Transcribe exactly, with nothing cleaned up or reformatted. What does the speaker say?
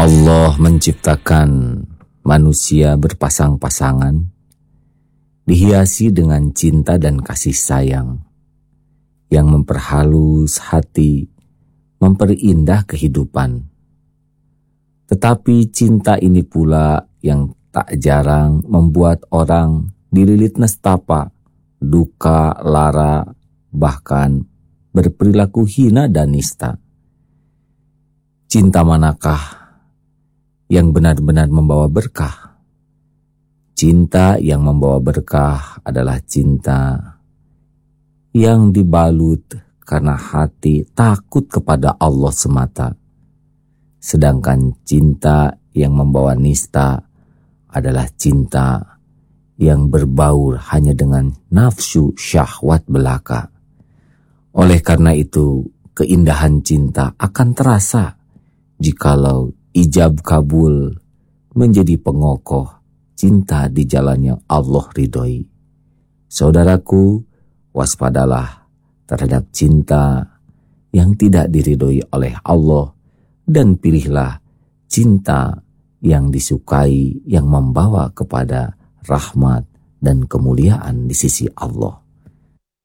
Allah menciptakan manusia berpasang-pasangan, dihiasi dengan cinta dan kasih sayang, yang memperhalus hati, memperindah kehidupan. Tetapi cinta ini pula yang tak jarang membuat orang dililit nestapa, duka, lara, bahkan berperilaku hina dan nista. Cinta manakah yang benar-benar membawa berkah? Cinta yang membawa berkah adalah cinta yang dibalut karena hati takut kepada Allah semata. Sedangkan cinta yang membawa nista adalah cinta yang berbaur hanya dengan nafsu syahwat belaka. Oleh karena itu, keindahan cinta akan terasa jikalau ijab kabul menjadi pengokoh cinta di jalan yang Allah ridhoi. Saudaraku, waspadalah terhadap cinta yang tidak diridhoi oleh Allah dan pilihlah cinta yang disukai yang membawa kepada rahmat dan kemuliaan di sisi Allah.